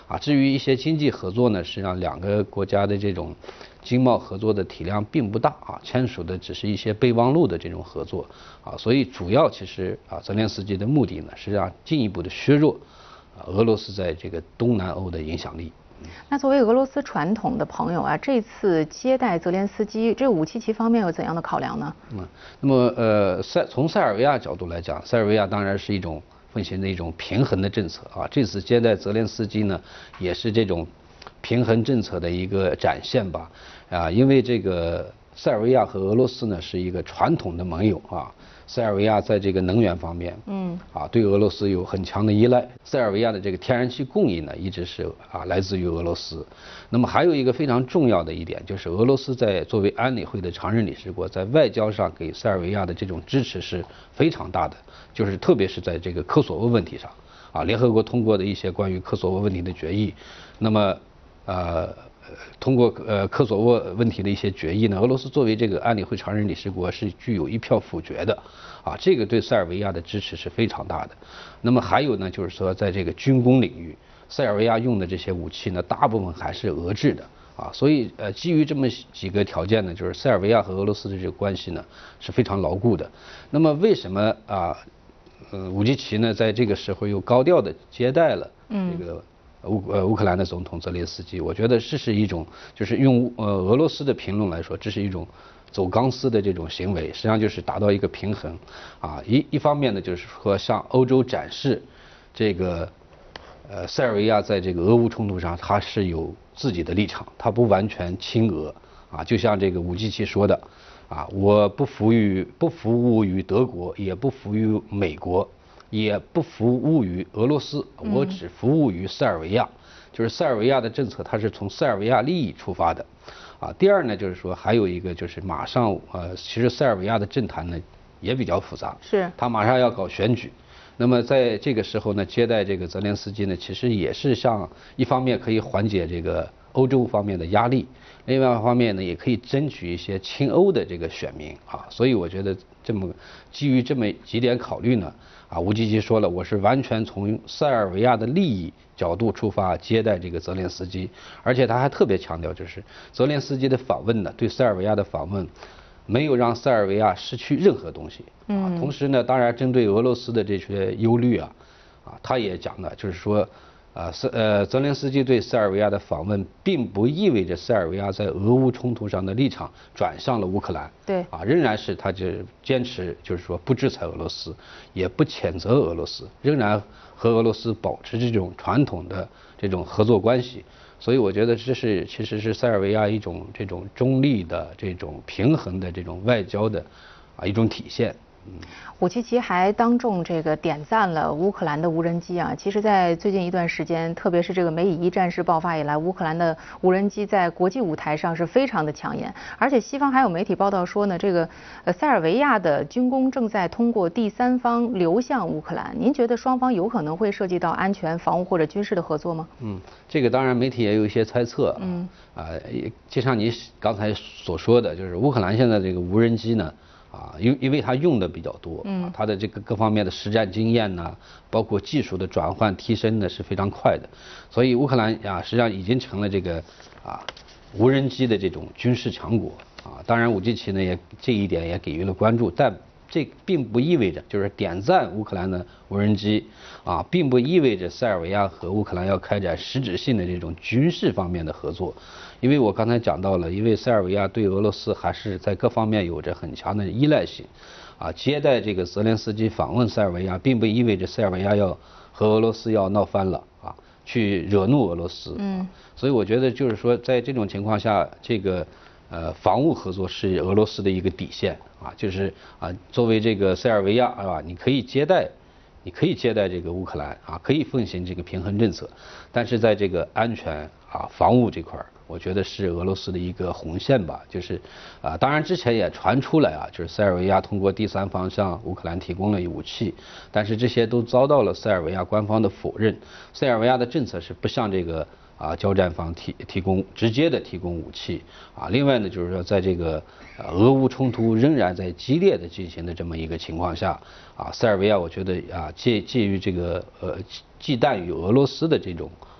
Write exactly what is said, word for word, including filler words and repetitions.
啊，至于一些经济合作呢，实际上两个国家的这种经贸合作的体量并不大啊，签署的只是一些备忘录的这种合作啊，所以主要其实啊，泽连斯基的目的呢，实际上进一步的削弱啊俄罗斯在这个东南欧的影响力。 那作为俄罗斯传统的朋友啊，这次接待泽连斯基，这武契奇方面有怎样的考量呢？ 嗯，那么呃，塞从塞尔维亚角度来讲，塞尔维亚当然是一种奉行的一种平衡的政策啊。这次接待泽连斯基呢，也是这种平衡政策的一个展现吧。啊，因为这个塞尔维亚和俄罗斯呢是一个传统的盟友啊。塞尔维亚在这个能源方面，嗯，啊，对俄罗斯有很强的依赖。塞尔维亚的这个天然气供应呢，一直是啊来自于俄罗斯。那么还有一个非常重要的一点，就是俄罗斯在作为安理会的常任理事国，在外交上给塞尔维亚的这种支持是非常大的，就是特别是在这个科索沃问题上，啊，联合国通过的一些关于科索沃问题的决议，那么呃。通过呃科索沃问题的一些决议呢，俄罗斯作为这个安理会常任理事国是具有一票否决的，啊，这个对塞尔维亚的支持是非常大的。那么还有呢，就是说在这个军工领域，塞尔维亚用的这些武器呢，大部分还是俄制的，啊，所以呃基于这么几个条件呢，就是塞尔维亚和俄罗斯的这个关系呢是非常牢固的。那么为什么啊，呃武契奇呢在这个时候又高调的接待了这个？乌呃乌克兰的总统泽连斯基，我觉得这是一种，就是用呃俄罗斯的评论来说，这是一种走钢丝的这种行为，实际上就是达到一个平衡，啊，一一方面呢就是说向欧洲展示这个呃塞尔维亚在这个俄乌冲突上它是有自己的立场，它不完全亲俄，啊，就像这个武契奇说的，啊，我不服于不服务于德国，也不服于美国。也不服务于俄罗斯，我只服务于塞尔维亚，就是塞尔维亚的政策，它是从塞尔维亚利益出发的，啊，第二呢，就是说还有一个就是马上呃，其实塞尔维亚的政坛呢也比较复杂， 是，他马上要搞选举，那么在这个时候呢，接待这个泽连斯基呢，其实也是像一方面可以缓解这个欧洲方面的压力，另外一方面呢，也可以争取一些亲欧的这个选民啊，所以我觉得这么基于这么几点考虑呢。啊，武契奇说了，我是完全从塞尔维亚的利益角度出发接待这个泽连斯基，而且他还特别强调，就是泽连斯基的访问呢，对塞尔维亚的访问没有让塞尔维亚失去任何东西。啊，同时呢，当然针对俄罗斯的这些忧虑啊，啊，他也讲了，就是说。啊，塞呃，泽连斯基对塞尔维亚的访问，并不意味着塞尔维亚在俄乌冲突上的立场转向了乌克兰。 对， 啊，仍然是他就坚持，就是说不制裁俄罗斯，也不谴责俄罗斯，仍然和俄罗斯保持这种传统的这种合作关系。所以我觉得这是其实是塞尔维亚一种这种中立的、这种平衡的这种外交的啊一种体现。 武契奇还当众这个点赞了乌克兰的无人机啊。其实，在最近一段时间，特别是这个美以一战事爆发以来，乌克兰的无人机在国际舞台上是非常的抢眼。而且，西方还有媒体报道说呢，这个呃塞尔维亚的军工正在通过第三方流向乌克兰。您觉得双方有可能会涉及到安全、防务或者军事的合作吗？ 嗯，这个当然媒体也有一些猜测。嗯。啊，就像你刚才所说的，就是乌克兰现在这个无人机呢。啊，因因为它用的比较多，啊，它的这个各方面的实战经验呢，包括技术的转换提升呢是非常快的，所以乌克兰啊实际上已经成了这个啊无人机的这种军事强国啊。当然武契奇呢也这一点也给予了关注，但这并不意味着就是点赞乌克兰的无人机啊，并不意味着塞尔维亚和乌克兰要开展实质性的这种军事方面的合作。因为我刚才讲到了，因为塞尔维亚对俄罗斯还是在各方面有着很强的依赖性，啊，接待这个泽连斯基访问塞尔维亚，并不意味着塞尔维亚要和俄罗斯要闹翻了啊，去惹怒俄罗斯。嗯，所以我觉得就是说，在这种情况下，这个呃防务合作是俄罗斯的一个底线啊，就是啊，作为这个塞尔维亚，是吧？你可以接待。你可以接待这个乌克兰啊，可以奉行这个平衡政策，但是在这个安全啊、防务这块儿，我觉得是俄罗斯的一个红线吧。就是啊，当然之前也传出来啊，就是塞尔维亚通过第三方向乌克兰提供了武器，但是这些都遭到了塞尔维亚官方的否认。塞尔维亚的政策是不向这个啊交战方提提供直接的提供武器啊。另外呢，就是说在这个呃俄乌冲突仍然在激烈的进行的这么一个情况下。啊，塞尔维亚我觉得啊，介介于这个呃忌惮于俄罗斯的这种